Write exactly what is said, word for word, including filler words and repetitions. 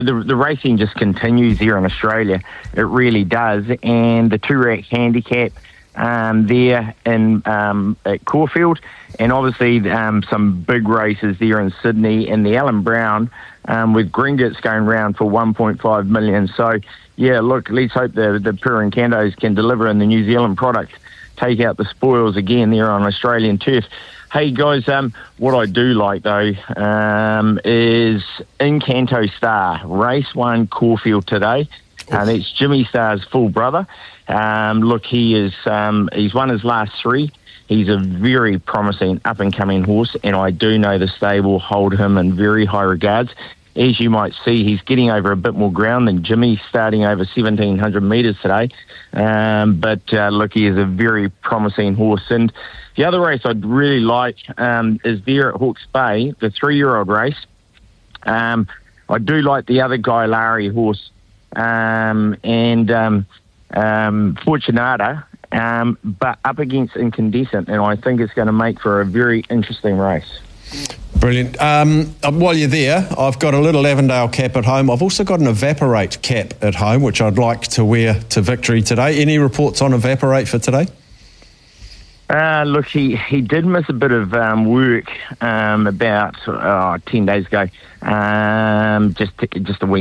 the, the racing just continues here in Australia. It really does. And the two-rack handicap um, there in um, at Caulfield, and obviously um, some big races there in Sydney, and the Alan Brown um, with Gringotts going round for one point five million. So, yeah, look, let's hope the, the Purincantos can deliver in the New Zealand product, take out the spoils again there on Australian turf. Hey, guys, um, what I do like, though, um, is Encanto Star, race one, Caulfield today. Uh, that's Jimmy Star's full brother. Um, look, he is, um, he's won his last three. He's a very promising up-and-coming horse, and I do know the stable hold him in very high regards. As you might see, he's getting over a bit more ground than Jimmy, starting over seventeen hundred metres today. Um, but, uh, look, he is a very promising horse. And the other race I'd really like um, is there at Hawke's Bay, the three-year-old race. Um, I do like the other Guy Larry horse, um, and um, um, Fortunata, um, but up against Incandescent, and I think it's going to make for a very interesting race. Brilliant. Um, while you're there, I've got a little Avondale cap at home. I've also got an Evaporate cap at home, which I'd like to wear to victory today. Any reports on Evaporate for today? Uh, look, he, he did miss a bit of um, work um, about oh, ten days ago, um, just just a week.